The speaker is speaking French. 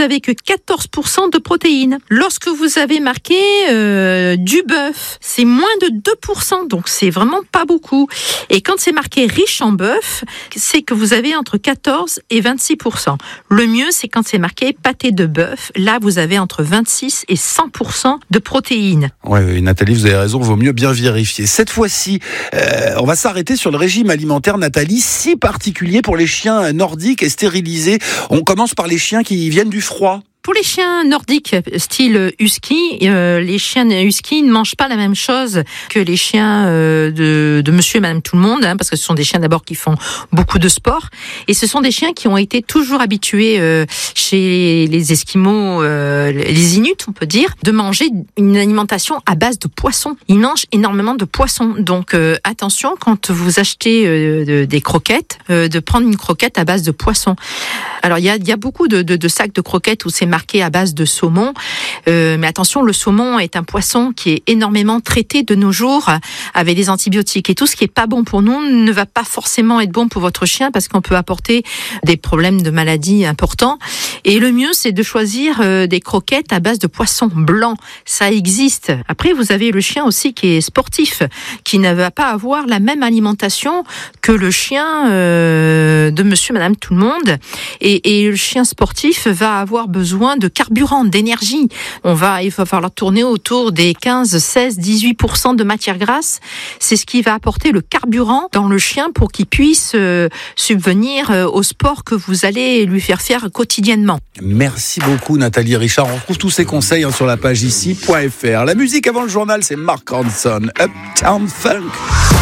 avez que 14% de protéines. Lorsque vous avez marqué du bœuf, c'est moins de 2%, donc c'est vraiment pas beaucoup. Et quand c'est marqué riche en bœuf, c'est que vous avez entre 14 et 26%. Le mieux, c'est quand c'est marqué pâté de bœuf. Là, vous avez entre 26 et 100% de protéines. Oui, Nathalie, vous avez raison, vaut mieux bien vérifier. Cette fois-ci, on va s'arrêter sur le régime alimentaire, Nathalie, si particulier pour les chiens nordiques et stérilisés. On commence par les chiens qui viennent du froid. Pour les chiens nordiques, style husky, les chiens husky ne mangent pas la même chose que les chiens de monsieur et madame tout le monde, parce que ce sont des chiens d'abord qui font beaucoup de sport, et ce sont des chiens qui ont été toujours habitués chez les Esquimaux, les Inuits, on peut dire, de manger une alimentation à base de poissons. Ils mangent énormément de poissons, donc attention quand vous achetez des croquettes, de prendre une croquette à base de poissons. Alors il y a beaucoup de sacs de croquettes où c'est marqué à base de saumon, mais attention, le saumon est un poisson qui est énormément traité de nos jours avec des antibiotiques, et tout ce qui est pas bon pour nous ne va pas forcément être bon pour votre chien, parce qu'on peut apporter des problèmes de maladies importants. Et le mieux, c'est de choisir des croquettes à base de poisson blanc. Ça existe. Après, vous avez le chien aussi qui est sportif, qui ne va pas avoir la même alimentation que le chien de monsieur, madame, tout le monde. Et le chien sportif va avoir besoin de carburant, d'énergie. Il va falloir tourner autour des 15, 16, 18% de matière grasse. C'est ce qui va apporter le carburant dans le chien pour qu'il puisse subvenir au sport que vous allez lui faire quotidiennement. Merci beaucoup Nathalie Richard. On retrouve tous ces conseils sur la page ici.fr. La musique avant le journal, c'est Mark Ronson, Uptown Funk.